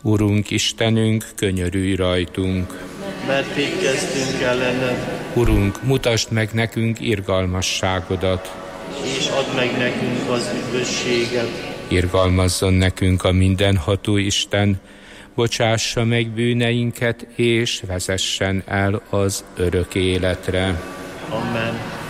Urunk Istenünk, könyörülj rajtunk. Mert vétkeztünk ellened. Urunk, mutasd meg nekünk irgalmasságodat. És add meg nekünk az üdvösséget. Irgalmazzon nekünk a mindenható Isten, bocsássa meg bűneinket, és vezessen el az örök életre. Amen.